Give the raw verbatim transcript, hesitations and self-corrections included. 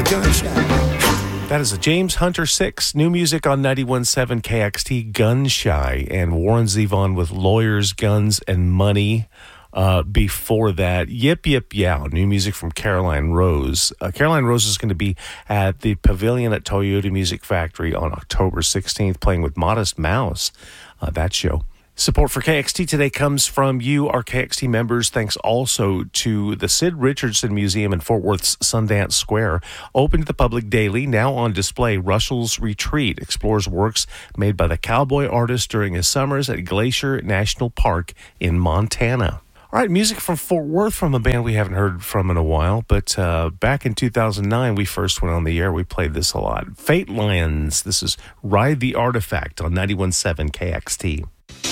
Gunshine. That is a James Hunter six. New music on ninety-one point seven K X T, Gunshy, and Warren Zevon with Lawyers, Guns, and Money. Uh, before that, Yip Yip Yow, new music from Caroline Rose. Uh, Caroline Rose is going to be at the Pavilion at Toyota Music Factory on October sixteenth, playing with Modest Mouse, uh, that show. Support for K X T today comes from you, our K X T members. Thanks also to the Sid Richardson Museum in Fort Worth's Sundance Square. Open to the public daily, now on display, Russell's Retreat explores works made by the cowboy artist during his summers at Glacier National Park in Montana. All right, music from Fort Worth from a band we haven't heard from in a while, but uh, back in two thousand nine, we first went on the air. We played this a lot. Fate Lions. This is Ride the Artifact on ninety-one point seven K X T.